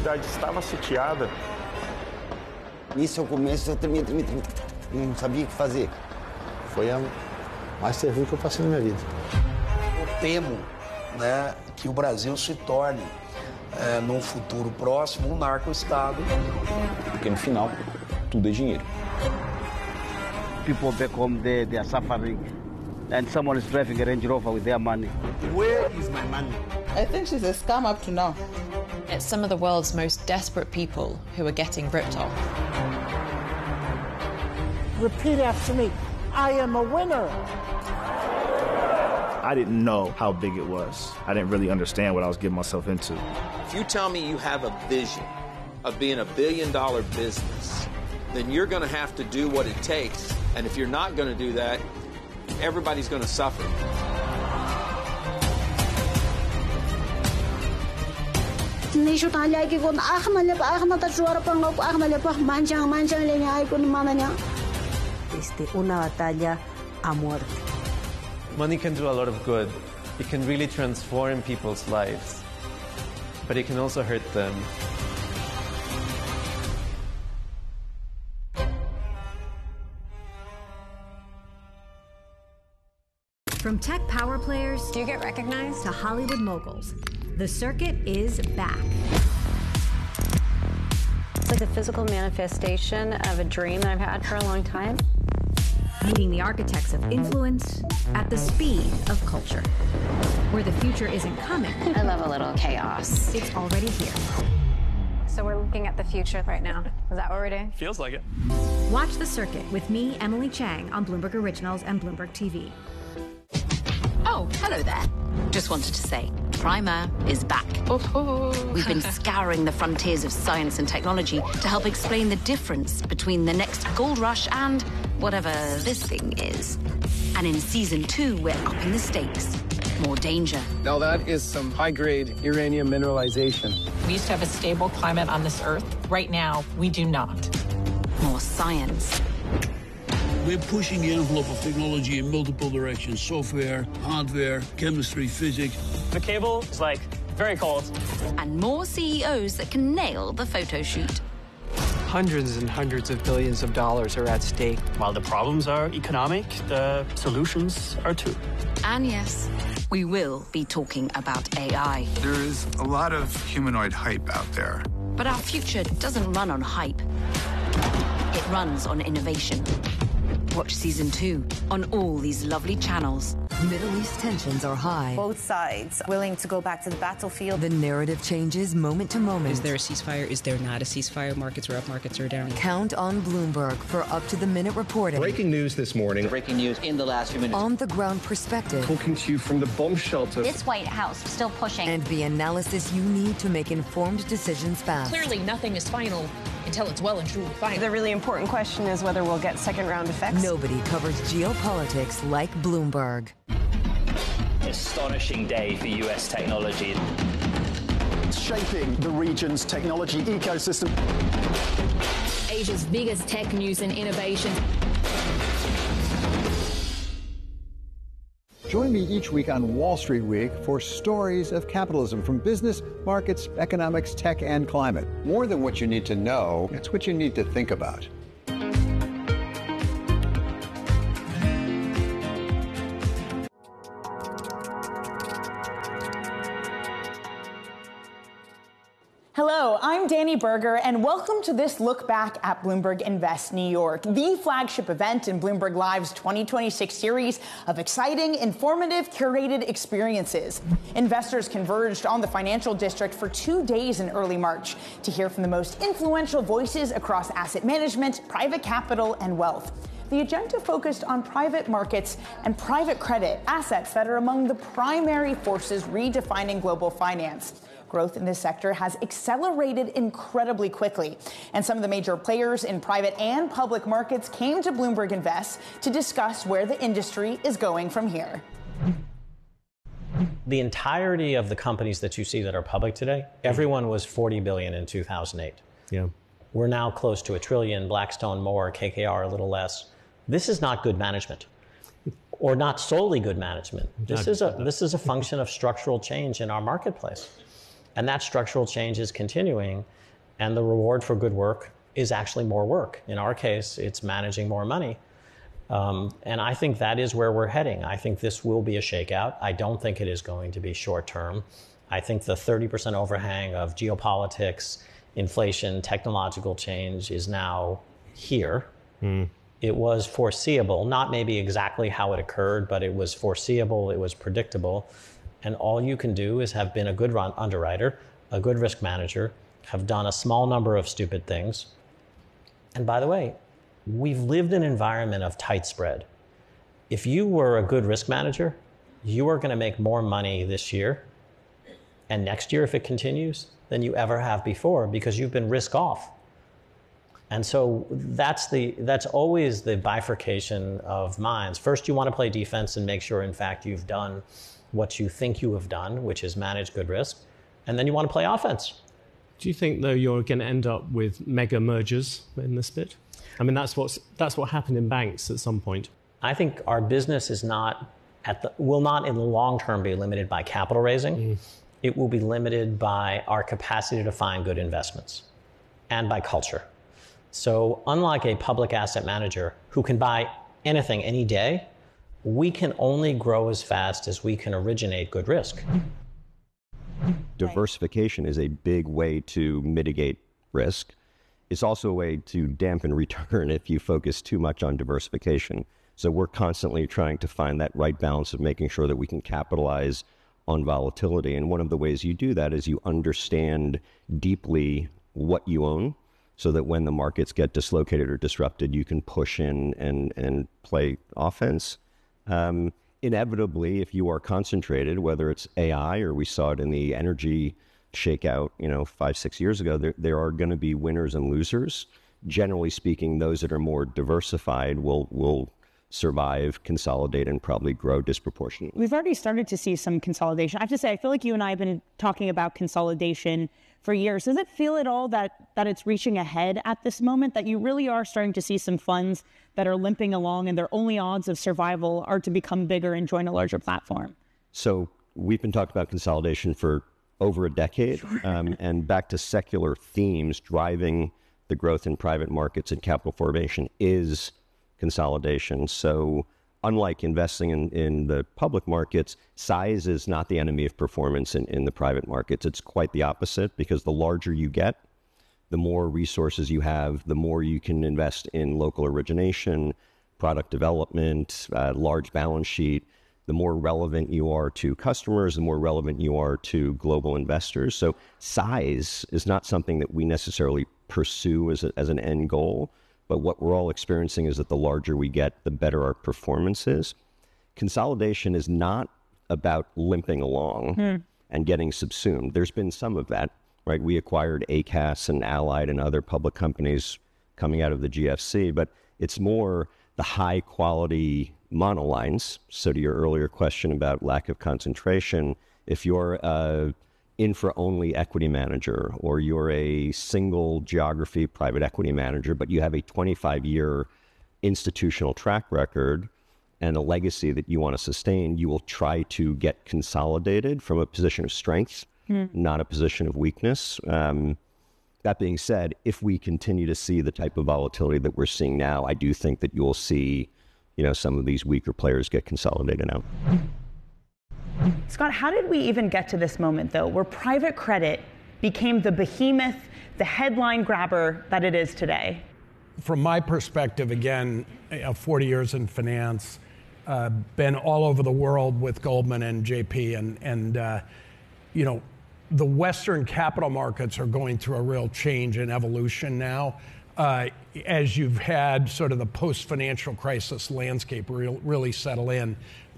cidade estava sitiada. Nisso eu começo, eu tremia, não sabia o que fazer. Foi a mais terrível que eu passei na minha vida. Eu temo, né, que o Brasil se torne, num futuro próximo, um narco-estado. Porque no final, tudo é dinheiro. People back home there, they are suffering. And someone is driving a Range Rover with their money. Where is my money? I think she's a scam up to now. It's some of the world's most desperate people who are getting ripped off. Repeat after me. I am a winner. I didn't know how big it was. I didn't really understand what I was getting myself into. If you tell me you have a vision of being a billion-dollar business, then you're going to have to do what it takes. And if you're not going to do that, everybody's going to suffer. Una batalla a muerte. Money can do a lot of good. It can really transform people's lives, but it can also hurt them. From tech power players, Do you get recognized? to Hollywood moguls, the circuit is back. It's like the physical manifestation of a dream that I've had for a long time. Meeting the architects of influence at the speed of culture. Where the future isn't coming. I love a little chaos. It's already here. So we're looking at the future right now. Is that what we're doing? Feels like it. Watch The Circuit with me, Emily Chang, on Bloomberg Originals and Bloomberg TV. Oh, hello there. Just wanted to say, Primer is back. We've been scouring the frontiers of science and technology to help explain the difference between the next gold rush and whatever this thing is. And in season 2, we're upping the stakes. More danger. Now that is some high-grade uranium mineralization. We used to have a stable climate on this Earth. Right now, we do not. More science. We're pushing the envelope of technology in multiple directions. Software, hardware, chemistry, physics. The cable is like very cold. And more CEOs that can nail the photo shoot. Hundreds and hundreds of billions of dollars are at stake. While the problems are economic, the solutions are too. And yes, we will be talking about AI. There is a lot of humanoid hype out there. But our future doesn't run on hype. It runs on innovation. Watch season 2 on all these lovely channels. Middle East tensions are high. Both sides willing to go back to the battlefield. The narrative changes moment to moment. Is there a ceasefire? Is there not a ceasefire? Markets are up, markets are down. Count on Bloomberg for up-to-the-minute reporting. Breaking news this morning. Breaking news in the last few minutes. On-the-ground perspective. Talking to you from the bomb shelter. This White House still pushing. And the analysis you need to make informed decisions fast. Clearly, nothing is final until it's well and truly final. The really important question is whether we'll get second-round effects. Nobody covers geopolitics like Bloomberg. Astonishing day for U.S. technology. It's shaping the region's technology ecosystem. Asia's biggest tech news and innovation. Join me each week on Wall Street Week for stories of capitalism from business, markets, economics, tech, and climate. More than what you need to know, it's what you need to think about. Hello, I'm Danny Berger, and welcome to this look back at Bloomberg Invest New York, the flagship event in Bloomberg Live's 2026 series of exciting, informative, curated experiences. Investors converged on the financial district for 2 days in early March to hear from the most influential voices across asset management, private capital, and wealth. The agenda focused on private markets and private credit, assets that are among the primary forces redefining global finance. Growth in this sector has accelerated incredibly quickly, and some of the major players in private and public markets came to Bloomberg Invest to discuss where the industry is going from here. The entirety of the companies that you see that are public today, everyone was 40 billion in 2008. Yeah. We're now close to $1 trillion, Blackstone more, KKR a little less. This is not good management, or not solely good management. This is a function of structural change in our marketplace. And that structural change is continuing, and the reward for good work is actually more work. In our case, it's managing more money. And I think that is where we're heading. I think this will be a shakeout. I don't think it is going to be short term. I think the 30% overhang of geopolitics, inflation, technological change is now here. It was foreseeable, not maybe exactly how it occurred, but it was foreseeable, it was predictable. And all you can do is have been a good underwriter, a good risk manager, have done a small number of stupid things. And by the way, we've lived in an environment of tight spread. If you were a good risk manager, you are going to make more money this year and next year if it continues than you ever have before because you've been risk off. And so that's always the bifurcation of minds. First, you want to play defense and make sure, in fact, you've done what you think you have done, which is manage good risk. And then you want to play offense. Do you think, though, you're going to end up with mega mergers in this bit? I mean, that's what happened in banks at some point. I think our business is will not in the long term be limited by capital raising. It will be limited by our capacity to find good investments and by culture. So unlike a public asset manager who can buy anything any day, we can only grow as fast as we can originate good risk. Diversification is a big way to mitigate risk. It's also a way to dampen return if you focus too much on diversification. So we're constantly trying to find that right balance of making sure that we can capitalize on volatility. And one of the ways you do that is you understand deeply what you own, so that when the markets get dislocated or disrupted, you can push in and play offense. Inevitably, if you are concentrated, whether it's AI or we saw it in the energy shakeout, 5-6 years ago, there are going to be winners and losers. Generally speaking, those that are more diversified will survive, consolidate, and probably grow disproportionately. We've already started to see some consolidation. I have to say, I feel like you and I have been talking about consolidation for years. Does it feel at all that it's reaching a head at this moment, that you really are starting to see some funds that are limping along and their only odds of survival are to become bigger and join a larger platform? So we've been talking about consolidation for over a decade, and back to secular themes driving the growth in private markets and capital formation is consolidation. So unlike investing in the public markets, size is not the enemy of performance in the private markets. It's quite the opposite, because the larger you get, the more resources you have, the more you can invest in local origination, product development, large balance sheet. The more relevant you are to customers, the more relevant you are to global investors. So size is not something that we necessarily pursue as an end goal. But what we're all experiencing is that the larger we get, the better our performance is. Consolidation is not about limping along and getting subsumed. There's been some of that, right? We acquired ACAS and Allied and other public companies coming out of the GFC, but it's more the high quality monolines. So to your earlier question about lack of concentration, if you're infra-only equity manager, or you're a single geography private equity manager, but you have a 25-year institutional track record and a legacy that you want to sustain, you will try to get consolidated from a position of strength, not a position of weakness. That being said, if we continue to see the type of volatility that we're seeing now, I do think that you'll see, some of these weaker players get consolidated out. Scott, how did we even get to this moment, though, where private credit became the behemoth, the headline grabber that it is today? From my perspective, again, 40 years in finance, been all over the world with Goldman and JP, and the Western capital markets are going through a real change and evolution now. As you've had sort of the post-financial crisis landscape really settle in,